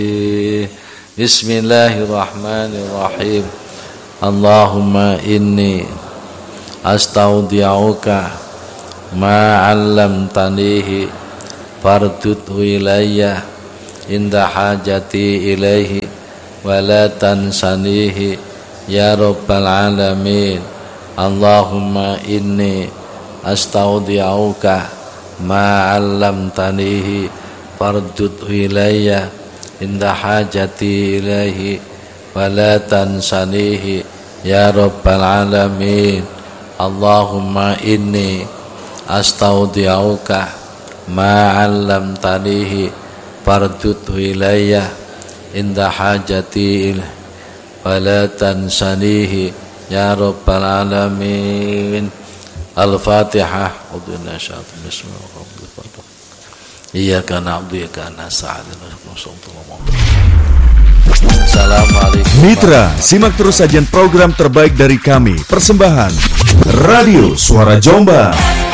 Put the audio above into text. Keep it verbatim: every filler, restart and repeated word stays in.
Bismillahirrahmanirrahim. Allahumma inni astaudi'uka ma 'allamtanihi fardudhu ilayya inda hajati ilaihi wa la tansanihi ya rabbal alamin. Allahumma inni astaudi'uka ma 'allamtanihi fardudhu ilayya inda hajati ilaihi wa la tansanihi ya rabbal alamin. Allahumma inni astaudi'uka ma 'allamtanihi fardudhu ilayya inda hajati ilaihi wa la tansanihi ya rabbal alamin. Al-Fatihah. Iyyaka na'budu wa iyyaka nasta'in. Assalamualaikum. Mitra, simak terus sajian program terbaik dari kami. Persembahan Radio Suara Jombang.